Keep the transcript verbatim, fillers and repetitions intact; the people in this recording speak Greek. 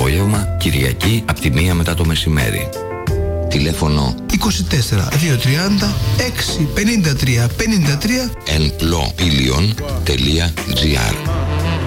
απόγευμα, Κυριακή από τη μία μετά το μεσημέρι. Τηλέφωνο είκοσι τέσσερα διακόσια τριάντα έξι πενήντα τρία πενήντα τρία εν πλο ήλιον τελεία τζι άρ.